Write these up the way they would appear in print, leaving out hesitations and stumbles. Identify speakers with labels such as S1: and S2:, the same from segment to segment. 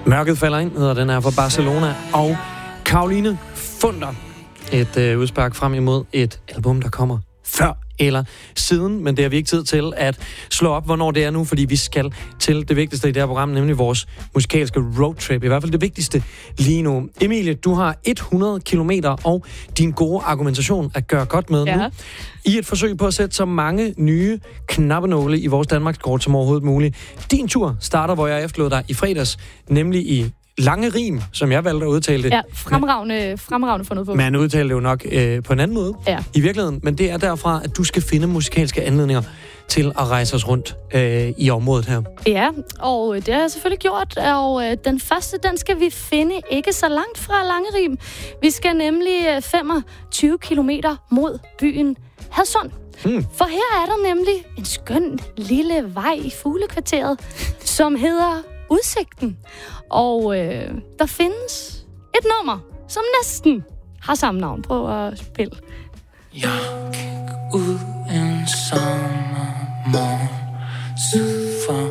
S1: Mørket falder ind, hedder den her fra Barcelona. Og Caroline Funder. Et udspark frem imod et album, der kommer før eller siden, men det har vi ikke tid til at slå op, hvornår det er nu, fordi vi skal til det vigtigste i det her program, nemlig vores musikalske roadtrip. I hvert fald det vigtigste lige nu. Emilie, du har 100 kilometer og din gode argumentation at gøre godt med nu. I et forsøg på at sætte så mange nye knappenåle i vores Danmarkskort som overhovedet muligt. Din tur starter, hvor jeg efterlod dig i fredags, nemlig i Lange Rim, som jeg valgte at udtale det.
S2: Ja, fremragende fundet på.
S1: Man udtaler det jo nok på en anden måde i virkeligheden, men det er derfra, at du skal finde musikalske anledninger til at rejse os rundt i området her.
S2: Ja, og det har jeg selvfølgelig gjort, og den første, den skal vi finde ikke så langt fra Lange Rim. Vi skal nemlig 25 kilometer mod byen Hadsund. For her er der nemlig en skøn lille vej i fuglekvarteret, som hedder Udsigten. Og der findes et nummer, som næsten har samme navn. Prøv at spille.
S3: Jeg gik ud en sommermorgen syd for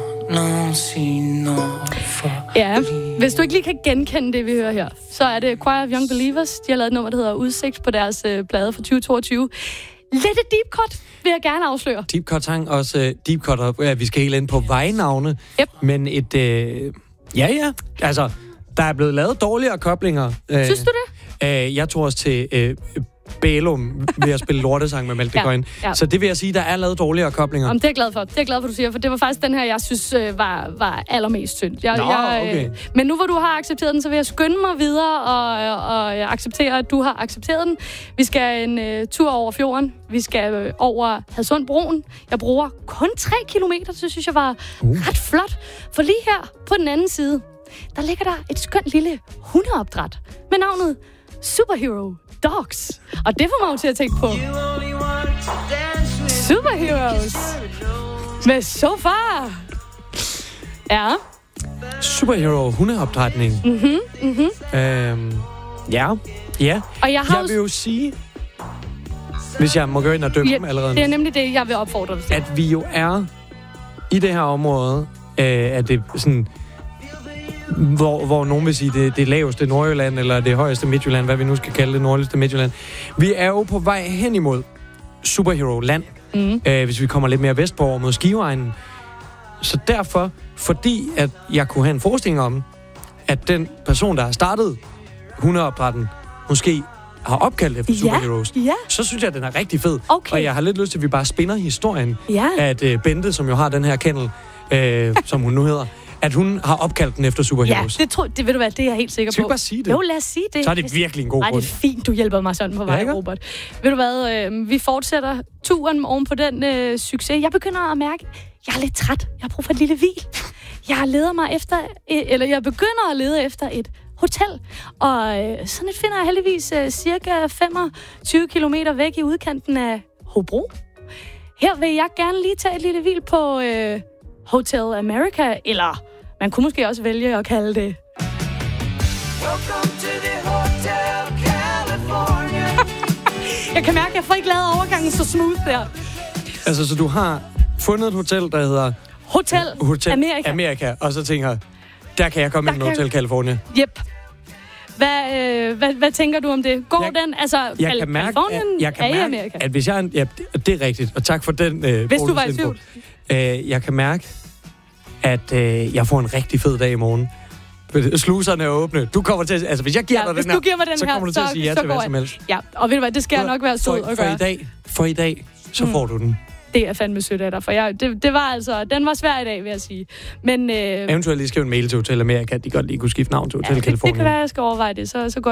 S2: Ja, hvis du ikke lige kan genkende det, vi hører her, så er det Choir of Young Believers. De har lavet et nummer, der hedder Udsigt på deres plade fra 2022. Lidt et deep cut, vil jeg gerne afsløre.
S1: Deep cut sang, også deep cut op. Ja, vi skal helt ind på vejnavne.
S2: Yep.
S1: Men et... Ja. Altså, der er blevet lavet dårligere koblinger.
S2: Synes du det?
S1: Jeg tror også til Bælum ved at spille lortesang med Malte Coyne.
S2: Ja.
S1: Så det vil jeg sige, der er lavet dårligere koblinger.
S2: Jamen, det er jeg glad for. Det er jeg glad for, du siger, for det var faktisk den her, jeg synes var allermest synd.
S1: Okay.
S2: Men nu hvor du har accepteret den, så vil jeg skynde mig videre og acceptere, at du har accepteret den. Vi skal en tur over fjorden. Vi skal over Hadsundbroen. Jeg bruger kun 3 kilometer, så synes jeg var ret flot. For lige her på den anden side, der ligger der et skønt lille hundeopdræt med navnet Superhero Dogs. Og det får mig jo til at tænke på Superheroes med So Far. Ja.
S1: Superhero hundeopdrætning. Ja.
S2: Og jeg
S1: vil jo sige, hvis jeg må gå ind og dømme dem allerede.
S2: Det er nemlig det, jeg vil opfordre dig til.
S1: At vi jo er i det her område, at det sådan... Hvor nogen vil sige, det laveste Nordjylland, eller det højeste Midtjylland, hvad vi nu skal kalde det, nordligste Midtjylland. Vi er jo på vej hen imod Superhero-land, hvis vi kommer lidt mere vestpå over mod Skiveegnen. Så derfor, fordi at jeg kunne have en forestilling om, at den person, der har startet hundeopdrætten, måske har opkaldt efter Superheroes, så synes jeg, at den er rigtig fed.
S2: Okay.
S1: Og jeg har lidt lyst til, at vi bare spinder historien, at Bente, som jo har den her kennel, som hun nu hedder, at hun har opkaldt den efter Superheroes.
S2: Ja, det ved du hvad, det er jeg helt sikker på.
S1: Skal vi bare sige det?
S2: Jo, lad os sige det.
S1: Så er det virkelig en god grund.
S2: Nej, det er fint, du hjælper mig sådan på vej, Robert. Ved du hvad, vi fortsætter turen oven på den succes. Jeg begynder at mærke, jeg er lidt træt. Jeg har brug for et lille hvil. Jeg begynder at lede efter et hotel. Og sådan et finder jeg heldigvis cirka 25 kilometer væk i udkanten af Hobro. Her vil jeg gerne lige tage et lille hvil på Hotel America, eller man kunne måske også vælge at kalde det Jeg kan mærke, at jeg får ikke lavet overgangen så smooth der.
S1: Altså, så du har fundet et hotel, der hedder
S2: Hotel
S1: Amerika, og så tænker, der kan jeg komme ind i Hotel California.
S2: Yep. Hvad tænker du om det? Går den? Altså,
S1: jeg kan mærke, at hvis jeg... Ja, det er rigtigt, og tak for den
S2: hvis du var i tvivl.
S1: Jeg kan mærke, at jeg får en rigtig fed dag i morgen. Sluserne er åbne. Du kommer til at... Altså, hvis jeg giver dig den her, så kommer du til at sige ja til hvad som helst.
S2: Ja, og ved du hvad, det skal jeg nok være sød at gøre.
S1: For i dag, så får du den.
S2: Det er fandme sødt af dig, for det var altså... Den var svær i dag, vil jeg sige. Men...
S1: Eventuelt lige skrive en mail til Hotel Amerika, at de godt lige kunne skifte navn til Hotel California.
S2: Det kan være, jeg skal overveje det, så går